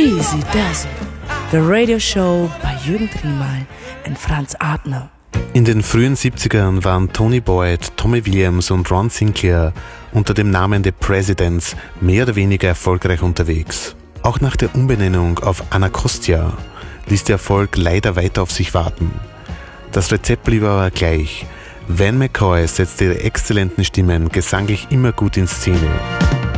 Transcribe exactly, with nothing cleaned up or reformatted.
Easy Does It, the radio show bei Jürgen Triemal und Franz Adner. In den frühen siebzigern waren Tony Boyd, Tommy Williams und Ron Sinclair unter dem Namen The Presidents mehr oder weniger erfolgreich unterwegs. Auch nach der Umbenennung auf Anacostia ließ der Erfolg leider weiter auf sich warten. Das Rezept blieb aber gleich. Van McCoy setzte ihre exzellenten Stimmen gesanglich immer gut in Szene.